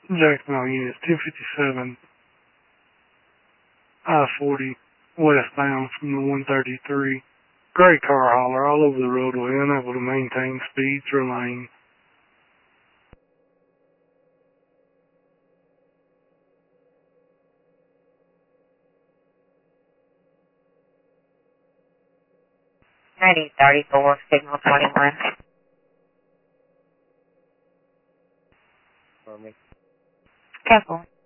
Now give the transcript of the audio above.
Jacksonville units 1057, I-40, westbound from the 133. Gray car hauler all over the roadway, unable to maintain speeds or lane. Ready, 34, signal 21. For me. Careful.